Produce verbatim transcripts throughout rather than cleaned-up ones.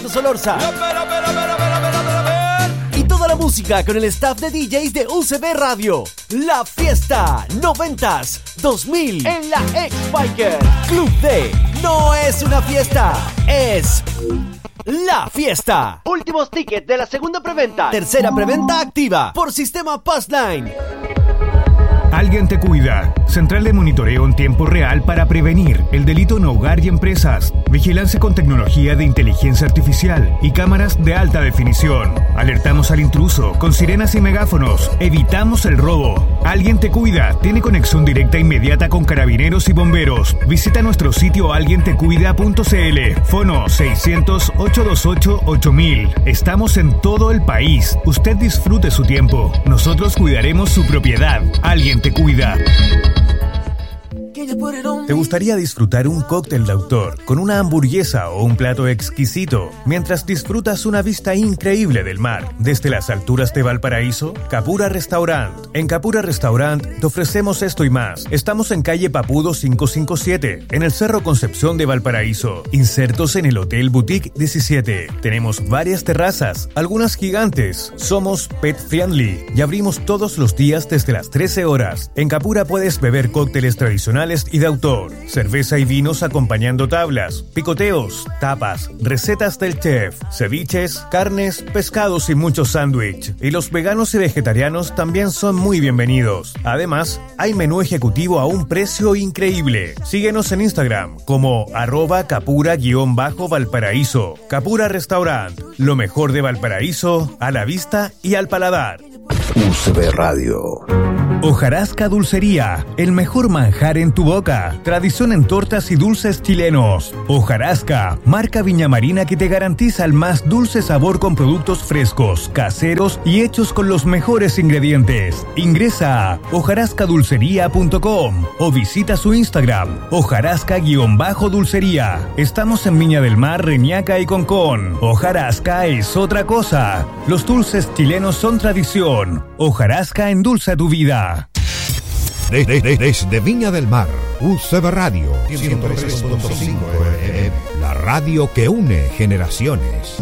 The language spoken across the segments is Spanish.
Solorza. Y toda la música con el staff de D Js de U C B Radio. La fiesta noventas dos mil en la X-Biker. Club D no es una fiesta, es la fiesta. Últimos tickets de la segunda preventa. Tercera preventa activa por sistema Passline. Alguien te cuida. Central de monitoreo en tiempo real para prevenir el delito en hogar y empresas. Vigilancia con tecnología de inteligencia artificial y cámaras de alta definición. Alertamos al intruso con sirenas y megáfonos. Evitamos el robo. Alguien te cuida. Tiene conexión directa e inmediata con carabineros y bomberos. Visita nuestro sitio alguien te cuida punto c l. Fono seiscientos, ochocientos veintiocho, ocho mil. Estamos en todo el país. Usted disfrute su tiempo. Nosotros cuidaremos su propiedad. Alguien te cuida. ¿Te gustaría disfrutar un cóctel de autor con una hamburguesa o un plato exquisito mientras disfrutas una vista increíble del mar desde las alturas de Valparaíso? Capura Restaurant. En Capura Restaurant te ofrecemos esto y más. Estamos en calle Papudo quinientos cincuenta y siete, en el Cerro Concepción de Valparaíso, insertos en el Hotel Boutique diecisiete. Tenemos varias terrazas, algunas gigantes. Somos pet friendly y abrimos todos los días desde las trece horas. En Capura puedes beber cócteles tradicionales y de autor, cerveza y vinos acompañando tablas, picoteos, tapas, recetas del chef, ceviches, carnes, pescados y muchos sándwich. Y los veganos y vegetarianos también son muy bienvenidos. Además, hay menú ejecutivo a un precio increíble. Síguenos en Instagram como arroba capura-valparaíso. Capura Restaurant, lo mejor de Valparaíso, a la vista y al paladar. U C B Radio. Hojarasca Dulcería, el mejor manjar en tu boca. Tradición en tortas y dulces chilenos. Hojarasca, marca Viña Marina que te garantiza el más dulce sabor con productos frescos, caseros y hechos con los mejores ingredientes. Ingresa a hojarasca dulcería punto com o visita su Instagram, hojarasca-dulcería. Estamos en Viña del Mar, Reñaca y Concón. Hojarasca es otra cosa. Los dulces chilenos son tradición. Hojarasca endulza tu vida. Desde, desde, desde Viña del Mar, U C B Radio ciento tres punto cinco F M, la radio que une generaciones.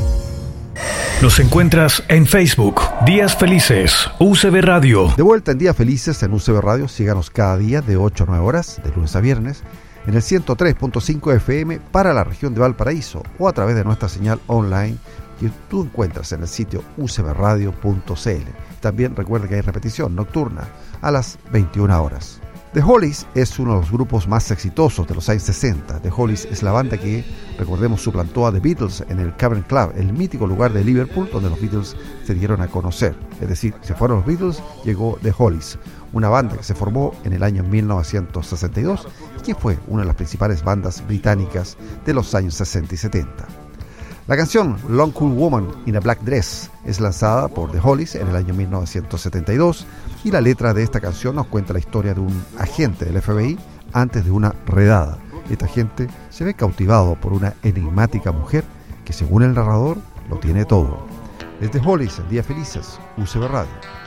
Nos encuentras en Facebook, Días Felices, U C B Radio. De vuelta en Días Felices en U C B Radio, síganos cada día de ocho a nueve horas, de lunes a viernes, en el ciento tres punto cinco F M para la región de Valparaíso o a través de nuestra señal online que tú encuentras en el sitio u c b radio punto c l. También recuerda que hay repetición nocturna a las veintiuna horas. The Hollies es uno de los grupos más exitosos de los años sesenta. The Hollies es la banda que, recordemos, suplantó a The Beatles en el Cavern Club, el mítico lugar de Liverpool donde los Beatles se dieron a conocer. Es decir, se fueron los Beatles, llegó The Hollies, una banda que se formó en el año mil novecientos sesenta y dos y que fue una de las principales bandas británicas de los años sesenta y setenta. La canción Long Cool Woman in a Black Dress es lanzada por The Hollies en el año mil novecientos setenta y dos y la letra de esta canción nos cuenta la historia de un agente del F B I antes de una redada. Este agente se ve cautivado por una enigmática mujer que, según el narrador, lo tiene todo. Desde Hollies, en Días Felices, U C B Radio.